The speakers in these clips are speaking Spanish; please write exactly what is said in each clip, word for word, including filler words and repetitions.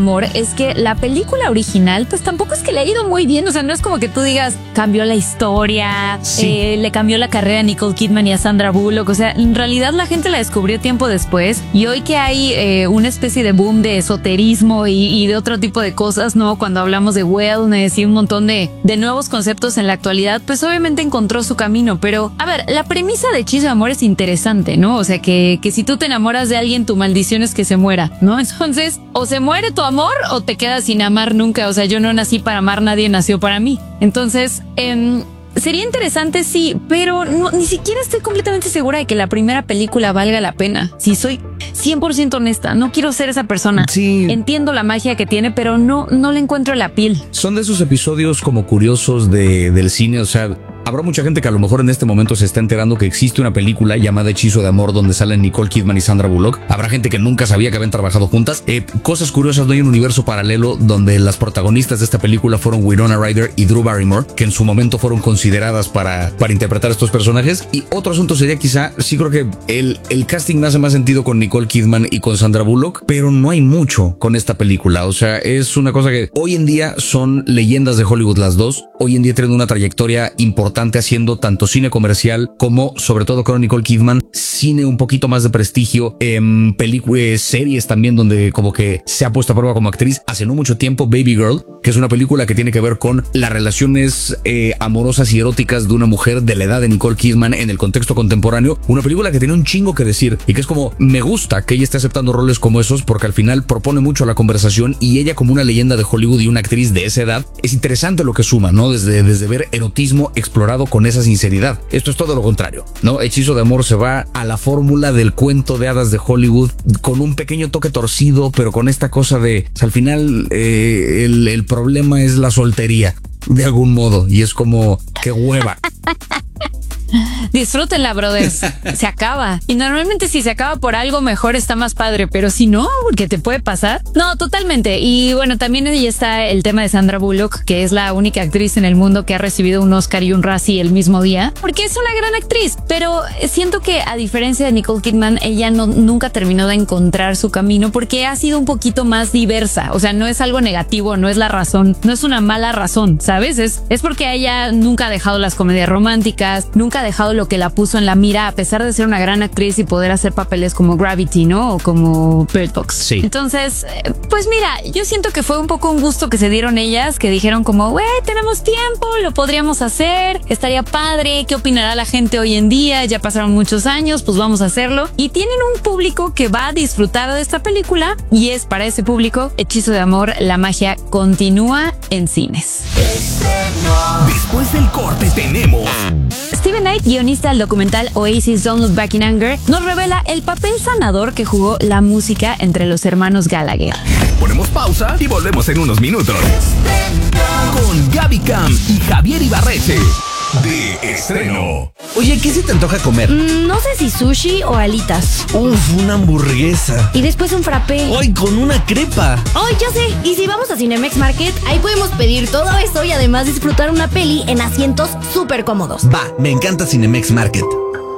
Amor es que la película original pues tampoco es que le ha ido muy bien, o sea, no es como que tú digas cambió la historia, sí. eh, le cambió la carrera a Nicole Kidman y a Sandra Bullock, o sea, en realidad la gente la descubrió tiempo después y hoy que hay eh, una especie de boom de esoterismo y, y de otro tipo de cosas, ¿no? Cuando hablamos de wellness y un montón de, de nuevos conceptos en la actualidad, pues obviamente encontró su camino, pero a ver, la premisa de Hechizo de Amor es interesante, ¿no? O sea, que, que si tú te enamoras de alguien, tu maldición es que se muera, ¿no? Entonces, o se muere tu amor o te quedas sin amar nunca, o sea, yo no nací para amar, nadie nació para mí. Entonces, eh, sería interesante, sí, pero no, ni siquiera estoy completamente segura de que la primera película valga la pena. Si soy cien por ciento honesta, no quiero ser esa persona. Sí. Entiendo la magia que tiene, pero no, no le encuentro la piel. Son de esos episodios como curiosos de, del cine, o sea... Habrá mucha gente que a lo mejor en este momento se está enterando que existe una película llamada Hechizo de Amor donde salen Nicole Kidman y Sandra Bullock. Habrá gente que nunca sabía que habían trabajado juntas. Eh, cosas curiosas, no hay un universo paralelo donde las protagonistas de esta película fueron Winona Ryder y Drew Barrymore, que en su momento fueron consideradas para, para interpretar estos personajes. Y otro asunto sería quizá, sí creo que el, el casting me hace más sentido con Nicole Kidman y con Sandra Bullock, pero no hay mucho con esta película. O sea, es una cosa que hoy en día son leyendas de Hollywood las dos. Hoy en día tienen una trayectoria importante haciendo tanto cine comercial como, sobre todo con Nicole Kidman, cine un poquito más de prestigio, en películas, series también donde como que se ha puesto a prueba como actriz. Hace no mucho tiempo Baby Girl, que es una película que tiene que ver con las relaciones eh, amorosas y eróticas de una mujer de la edad de Nicole Kidman en el contexto contemporáneo. Una película que tiene un chingo que decir y que es como, me gusta que ella esté aceptando roles como esos porque al final propone mucho la conversación y ella como una leyenda de Hollywood y una actriz de esa edad, es interesante lo que suma, ¿no? Desde, desde ver erotismo explorado con esa sinceridad. Esto es todo lo contrario, ¿no? Hechizo de Amor se va a la fórmula del cuento de hadas de Hollywood con un pequeño toque torcido, pero con esta cosa de, o sea, al final eh, el, el problema es la soltería, de algún modo, y es como, qué hueva. Disfrútenla, brothers. Se acaba. Y normalmente si se acaba por algo mejor está más padre, pero si no, porque te puede pasar. No, totalmente. Y bueno, también ahí está el tema de Sandra Bullock, que es la única actriz en el mundo que ha recibido un Oscar y un Razzie el mismo día, porque es una gran actriz. Pero siento que a diferencia de Nicole Kidman, ella no, nunca terminó de encontrar su camino porque ha sido un poquito más diversa. O sea, no es algo negativo, no es la razón, no es una mala razón, ¿sabes? Es, es porque ella nunca ha dejado las comedias románticas, nunca ha dejado lo que la puso en la mira, a pesar de ser una gran actriz y poder hacer papeles como Gravity, ¿no? O como Bird Box. Sí. Entonces, pues mira, yo siento que fue un poco un gusto que se dieron ellas, que dijeron como, güey, tenemos tiempo, lo podríamos hacer, estaría padre, ¿qué opinará la gente hoy en día? Ya pasaron muchos años, pues vamos a hacerlo. Y tienen un público que va a disfrutar de esta película y es para ese público Hechizo de Amor, la magia continúa en cines. Después del corte tenemos... Steven Knight, guionista del documental Oasis Don't Look Back in Anger, nos revela el papel sanador que jugó la música entre los hermanos Gallagher. Ponemos pausa y volvemos en unos minutos. Con Gaby Cam y Javier Ibarreche. De estreno. Oye, ¿qué se te antoja comer? Mm, no sé si sushi o alitas. Uf, una hamburguesa. Y después un frappé. ¡Ay, con una crepa! ¡Ay, ya sé! Y si vamos a Cinemex Market, ahí podemos pedir todo eso y además disfrutar una peli en asientos súper cómodos. Va, me encanta Cinemex Market.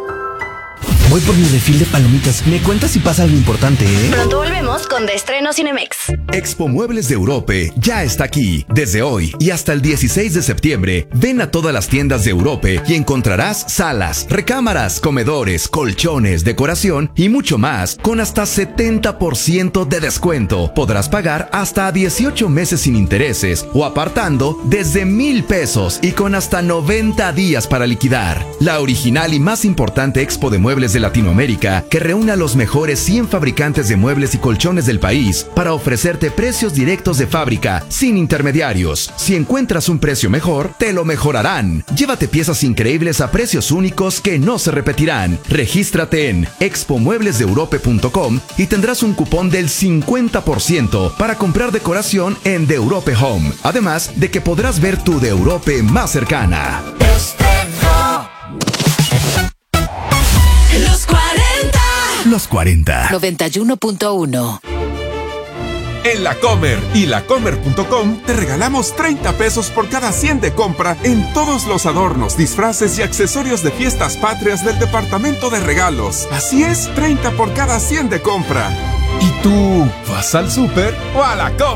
Voy por mi refil de palomitas. Me cuentas si pasa algo importante, ¿eh? Pronto volvemos con De Estreno Cinemex. Expo Muebles de Europe ya está aquí. Desde hoy y hasta el dieciséis de septiembre, ven a todas las tiendas de Europe y encontrarás salas, recámaras, comedores, colchones, decoración y mucho más con hasta setenta por ciento de descuento. Podrás pagar hasta dieciocho meses sin intereses o apartando desde mil pesos y con hasta noventa días para liquidar. La original y más importante expo de muebles de Latinoamérica que reúne a los mejores cien fabricantes de muebles y colchones del país para ofrecerte precios directos de fábrica sin intermediarios. Si encuentras un precio mejor, te lo mejorarán. Llévate piezas increíbles a precios únicos que no se repetirán. Regístrate en expo muebles de europe punto com y tendrás un cupón del cincuenta por ciento para comprar decoración en The Europe Home. Además de que podrás ver tu The Europe más cercana. Los cuarenta. Los cuarenta. noventa y uno punto uno. En La Comer y la comer punto com te regalamos treinta pesos por cada cien de compra en todos los adornos, disfraces y accesorios de fiestas patrias del departamento de regalos. Así es, treinta por cada cien de compra. ¿Y tú vas al súper o a La Comer?